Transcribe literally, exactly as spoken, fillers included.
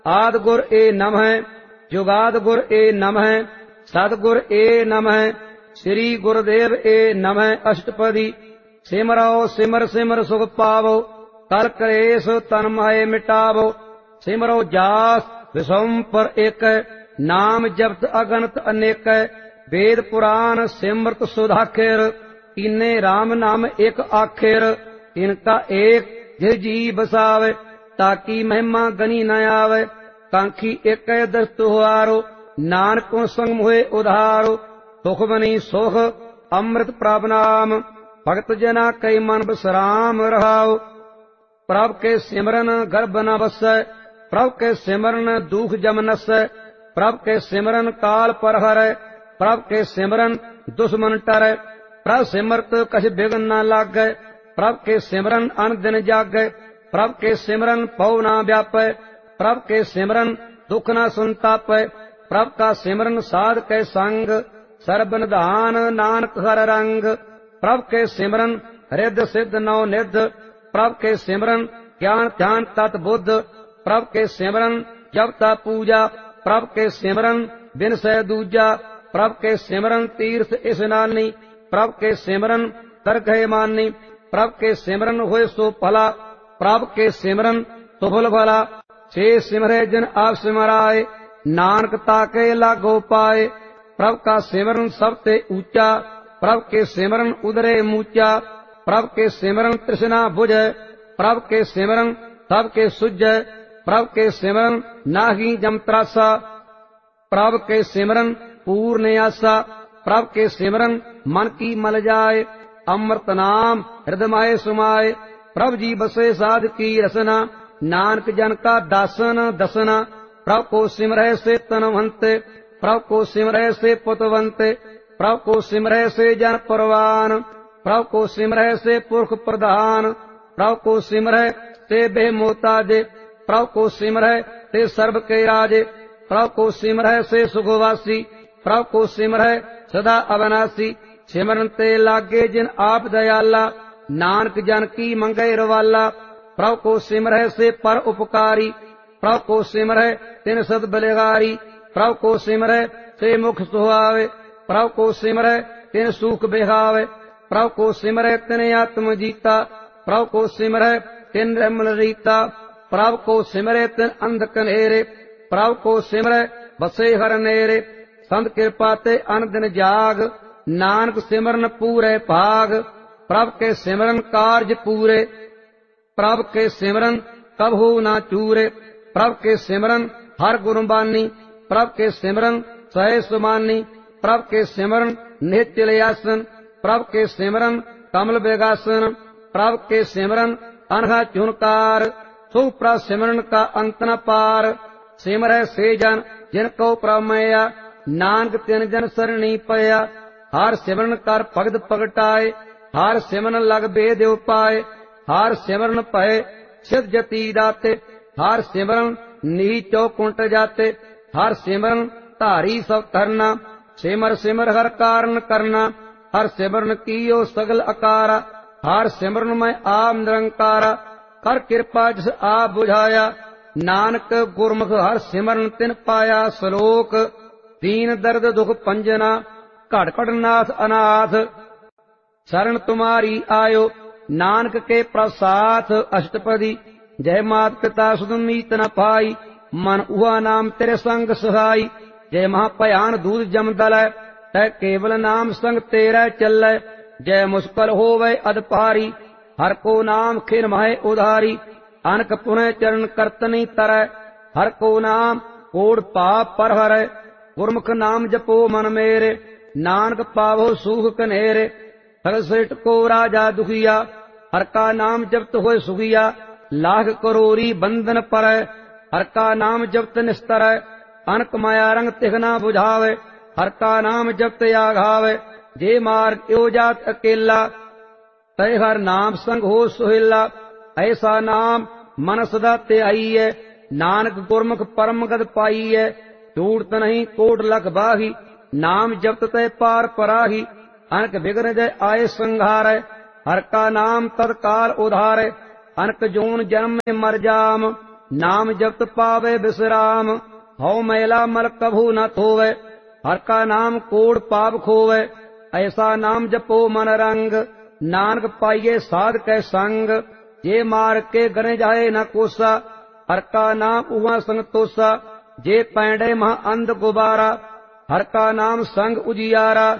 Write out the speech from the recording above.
ਆਦਿ ਗੁਰ ਏ ਨਮః, ਜੁਗਾਦਿ ਗੁਰ ਏ ਨਮঃ, ਸਤਿਗੁਰ ਏ ਨਮঃ, ਸ੍ਰੀ ਗੁਰਦੇਵ ਏ ਨਮঃ। ਅਸ਼ਟਪਦੀ। ਸਿਮਰੋ ਸਿਮਰ ਸਿਮਰ ਸੁਖ ਪਾਵੋ, ਕਲ ਕਲੇਸ਼ ਤਨ ਮਾਹੇ ਮਿਟਾਵੋ। ਸਿਮਰੋ ਜਾਸ ਵਿਸੰਪਰ ਏਕ, ਨਾਮ ਜਪਤ ਅਗਨਤ ਅਨੇਕੈ। ਵੇਦ ਪੁਰਾਨ ਸਿਮਰਤ ਸੁਧਾਖਿਰ, ਕੀਨੇ ਰਾਮ ਨਾਮ ਇੱਕ ਆਖਿਰ। ਤਿਨਕਾ ਏਕ ਜਿ ਜੀ ਬਸਾਵੇ, ਤਾਕੀ ਮਹਿਮਾ ਗਨੀ ਨ ਆਵੇ। ਕਾਂਖੀ ਏਕੈ ਦਸਤੁ ਹੁਆਰੋ, ਨਾਨਕੋ ਸੰਗ ਮੋਹਿ ਉਧਾਰੋ। ਸੁਖ ਬਨੀ ਸੁਖ ਅੰਮ੍ਰਿਤ ਪ੍ਰਭ ਨਾਮ, ਭਗਤ ਜਨਾ ਕਈ ਮਨ ਬਸਰਾਮ ਰਹਾਉ। ਪ੍ਰਭ ਕੇ ਸਿਮਰਨ ਗਰਭ ਨ ਵਸੈ, ਪ੍ਰਭ ਕੇ ਸਿਮਰਨ ਦੁਖ ਜਮ ਨਸੈ। ਪ੍ਰਭ ਕੇ ਸਿਮਰਨ ਕਾਲ ਪਰ ਹਰੈ, ਪ੍ਰਭ ਕੇ ਸਿਮਰਨ ਦੁਸ਼ਮਨ ਟਰੈ। ਪ੍ਰਭ ਸਿਮਰਤ ਕਛ ਬਿਘਨ ਨ ਲਾਗੈ, ਪ੍ਰਭ ਕੇ ਸਿਮਰਨ ਅਨ ਦਿਨ ਜਾਗੈ। ਪ੍ਰਭ ਕੇ ਸਿਮਰਨ ਪਉ ਨਾ ਵਿਆਪੈ, ਪ੍ਰਭ ਕੇ ਸਿਮਰਨ ਦੁਖ ਨ ਸੰਤਾਪੈ। ਪ੍ਰਭ ਕਾ ਸਿਮਰਨ ਸਾਧ ਕੈ ਸੰਗ, ਸਰਬ ਨਿਧਾਨ ਨਾਨਕ ਹਰ ਰੰਗ। ਪ੍ਰਭ ਕੇ ਸਿਮਰਨ ਰਿੱਧ ਸਿੱਧ ਨੌ ਨਿਧ, ਪ੍ਰਭ ਕੇ ਸਿਮਰਨ ਗਿਆਨ ਧਿਆਨ ਤਤ ਬੁੱਧ। ਪ੍ਰਭ ਕੇ ਸਿਮਰਨ ਜਪਤਾ ਪੂਜਾ, ਪ੍ਰਭ ਕੇ ਸਿਮਰਨ ਬਿਨਸੈ ਦੂਜਾ। ਪ੍ਰਭ ਕੇ ਸਿਮਰਨ ਤੀਰਥ ਇਸਨਾਨੀ, ਪ੍ਰਭ ਕੇ ਸਿਮਰਨ ਦਰਗਹਿ ਮਾਨੀ। ਪ੍ਰਭ ਕੇ ਸਿਮਰਨ ਹੋਏ ਸੋ ਭਲਾ, ਪ੍ਰਭ ਕੇ ਸਿਮਰਨ ਸੁਫਲ ਭਲਾ। ਸੇ ਸਿਮਰੈ ਜਿਨ ਆਪ ਸਿਮਰਾਏ, ਨਾਨਕ ਤਾਕੇ ਲਾਗੋ ਪਾਏ। ਪ੍ਰਭ ਕਾ ਸਿਮਰਨ ਸਭ ਤੇ ਊਚਾ, ਪ੍ਰਭ ਕੇ ਸਿਮਰਨ ਉਦਰੇ ਮੂਚਾ। ਪ੍ਰਭ ਕੇ ਸਿਮਰਨ ਤ੍ਰਿਸ਼ਨਾ ਬੁਝੈ, ਪ੍ਰਭ ਕੇ ਸਿਮਰਨ ਸਭ ਕੇ ਸੁਝੈ। ਪ੍ਰਭ ਕੇ ਸਿਮਰਨ ਨਾਹੀ ਜਮ ਤਰਾਸਾ, ਪ੍ਰਭ ਕੇ ਸਿਮਰਨ ਪੂਰਨ ਆਸਾ। ਪ੍ਰਭ ਕੇ ਸਿਮਰਨ ਮਨ ਕੀ ਮਲ ਜਾਏ, ਅੰਮ੍ਰਿਤ ਨਾਮ ਹਿਰਦਿ ਮਾਹਿ ਸੁਮਾਏ। ਪ੍ਰਭ ਜੀ ਬਸੇ ਸਾਧ ਕੀ ਰਸਨਾ, ਨਾਨਕ ਜਨ ਕਾ ਦਾਸਨ ਦਸਨਾ। ਪ੍ਰਭ ਕੋ ਸਿਮਰੈ ਸੇ ਤਨਵੰਤੇ, ਪ੍ਰਭ ਕੋ ਸਿਮਰੈ ਸੇ ਪੁਤਵੰਤੇ। ਪ੍ਰਭ ਕੋ ਸਿਮਰੈ ਸੇ ਜਨ ਪਰਵਾਨ, ਪ੍ਰਭ ਕੋ ਸਿਮਰੈ ਸੇ ਪੁਰਖ ਪ੍ਰਧਾਨ। ਪ੍ਰਭ ਕੋ ਸਿਮਰੈ ਤੇ ਬੇ ਮੋਤਾਜੇ, ਪ੍ਰਭ ਕੋ ਸਿਮਰੈ ਤੇ ਸਰਬ ਕੇ ਰਾਜੇ। ਪ੍ਰਭ ਕੋ ਸਿਮਰੈ ਸੇ ਸੁਖਵਾਸੀ, ਪ੍ਰਭ ਕੋ ਸਿਮਰੈ ਸਦਾ ਅਵਨਾਸੀ। ਸਿਮਰਨ ਤੇ ਲਾਗੇ ਜਿਨ ਆਪ ਦਇਆਲਾ, ਨਾਨਕ ਜਨ ਕੀ ਮੰਗੈ ਰਵਾਲਾ। ਪ੍ਰਭ ਕੋ ਸਿਮਰੈ ਸੇ ਪਰ ਉਪਕਾਰੀ, ਪ੍ਰਭ ਕੋ ਸਿਮਰੈ ਤਿਨ ਸਦ ਬਲਿਹਾਰੀ। ਪ੍ਰਭ ਕੋ ਸਿਮਰੈ ਸੇ ਮੁਖ ਸੁਹਾਵੇ, ਪ੍ਰਭ ਕੋ ਸਿਮਰੈ ਤਿਨ ਸੂਖ ਬਿਹਾਵੇ। ਪ੍ਰਭ ਕੋ ਸਿਮਰੈ ਤਿਨ ਆਤਮ ਜੀਤਾ, ਪ੍ਰਭ ਕੋ ਸਿਮਰੈ ਤਿਨ ਨਿਰਮਲ ਰੀਤਾ। ਪ੍ਰਭ ਕੋ ਸਿਮਰੈ ਤਿਨ ਅੰਧ ਕਨੇਰੇ, ਪ੍ਰਭ ਕੋ ਸਿਮਰੈ ਬਸੇ ਹਰ ਨੇਰੇ। ਸੰਤ ਕਿਰਪਾ ਤੇ ਅਨ ਦਿਨ ਜਾਗ, ਨਾਨਕ ਸਿਮਰਨ ਪੂਰੇ ਭਾਗ। ਪ੍ਰਭ ਕੇ ਸਿਮਰਨ ਕਾਰਜ ਪੂਰੇ, ਪ੍ਰਭ ਕੇ ਸਿਮਰਨ ਕਬਹੂ ਨਾ ਚੂਰੇ। ਪ੍ਰਭ ਕੇ ਸਿਮਰਨ ਹਰ ਗੁਣ ਬਾਨੀ, ਪ੍ਰਭ ਕੇ ਸਿਮਰਨ ਸਹਿ ਸੁਮਾਨੀ। ਪ੍ਰਭ ਕੇ ਸਿਮਰਨ ਨਿਹਚਲ ਆਸਨ, ਪ੍ਰਭ ਕੇ ਸਿਮਰਨ ਕਮਲ ਬਿਗਾਸਨ। ਪ੍ਰਭ ਕੇ ਸਿਮਰਨ ਅਨਹਾ ਚੁਨਕਾਰ, ਸੋ ਪ੍ਰਭ ਸਿਮਰਨ ਕਾ ਅੰਤ ਨ ਪਾਰ। ਸਿਮਰੈ ਸੇ ਜਨ ਜਿਨ ਕੋ ਪ੍ਰਭ ਮਇਆ, ਨਾਨਕ ਤਿਨ ਜਨ ਸਰਣੀ ਪਇਆ। ਹਰ ਸਿਮਰਨ ਕਰ ਭਗਤ ਪਗਟਾਏ, ਹਰ ਸਿਮਰਨ ਲਗ ਬੇਦ ਉਪਾਏ। ਹਰ ਸਿਮਰਨ ਭਏ ਸਿਧ ਜਤੀ ਦਾਤੇ, ਹਰ ਸਿਮਰਨ ਨੀ ਚੌਕੁੰਟ ਜਾਤੇ। ਹਰ ਸਿਮਰਨ ਧਾਰੀ ਸਭ ਧਰਨਾ, ਸਿਮਰ ਸਿਮਰ ਹਰ ਕਾਰਨ ਕਰਨਾ। ਹਰ ਸਿਮਰਨ ਕੀਓ ਸਗਲ ਅਕਾਰਾ, ਹਰ ਸਿਮਰਨ ਮੈਂ ਆਪ ਨਿਰੰਕਾਰਾ। ਕਰ ਕਿਰਪਾ ਜਿਸ ਆਪ ਬੁਝਾਇਆ, ਨਾਨਕ ਗੁਰਮੁਖ ਹਰ ਸਿਮਰਨ ਤਿਨ ਪਾਇਆ। ਸ਼ਲੋਕ। ਦੀਨ ਦਰਦ ਦੁਖ ਪੰਜਨਾ, ਘਟ ਘਟ ਨਾਥ ਅਨਾਥ। शरण तुम्हारी आयो नानक के प्रसाथ। अष्टपदी। जय मात पिता सुदमीत न पाई, मन उहा नाम तेरे संग सहाई। जय महाभयान दूध जम दल, तै केवल नाम संग तेरा चल। जय मुस्कल होवे अदपारी, हर को नाम खिन महे उधारी। अनक पुनः चरण करतनी तरय, हर को नाम कोड़ पाप पर हरै। गुरमुख नाम जपो मन मेरे, नानक पावो सूख कनेरे। सगसेठ को राजा दुखिया, हर का नाम जपत होए सुखिया। लाख करोरी बंधन परय, हर का नाम जपत निस्तरय। अनक माया रंग तिगना बुझावे, हर का नाम जपत आघावे। जे मार्ग यो जात अकेला, तय हर नाम संग हो सुहेला। ऐसा नाम मन सदा ते आईय, नानक गुरमुख परम गद पाईय। टूटत नहीं कोट लख बाही, नाम जपत तय पार पराही। अनक विघ्न जय आए संघारै, हर का नाम तत्काल उधारै। अनक जोन जन्म में मर जाम, नाम जपत पावे विश्राम। हौ मैला मल कभू न थोवे, हर का नाम कोड़ पाप खोवे। ऐसा नाम जपो मन रंग, नानक पाइये साध कै संग। जे मार के गने जाए न कोसा, हर का नाम उवा संग तोसा। जे पैंडे मह अंध गुबारा, हर का नाम संग उजियारा।